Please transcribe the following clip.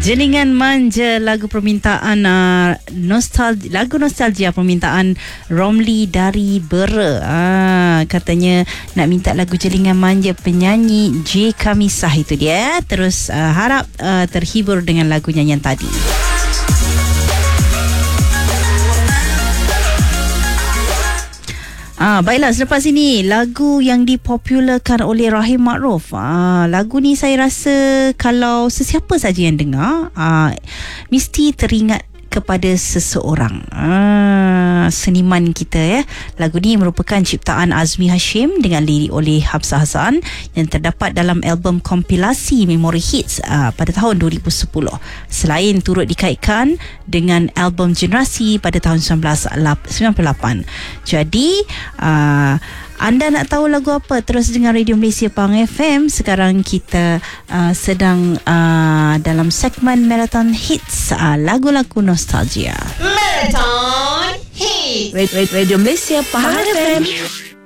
Jelingan Manja, lagu permintaan lagu nostalgia permintaan Romli dari Bera. Katanya nak minta lagu Jelingan Manja penyanyi J Kamisah itu dia. Terus harap terhibur dengan lagu nyanyian tadi. Baiklah, selepas ini lagu yang dipopularkan oleh Rahim Makruf. Lagu ni saya rasa kalau sesiapa saja yang dengar mesti teringat kepada seseorang, seniman kita ya. Lagu ni merupakan ciptaan Azmi Hashim dengan lirik oleh Hafsah Hassan yang terdapat dalam album kompilasi Memory Hits pada tahun 2010. Selain turut dikaitkan dengan album Generasi pada tahun 1998. Jadi anda nak tahu lagu apa? Terus dengar Radio Malaysia Pahang FM. Sekarang kita sedang dalam segmen Marathon Hits, lagu-lagu nostalgia. Marathon Hits. Radio Malaysia Pahang FM.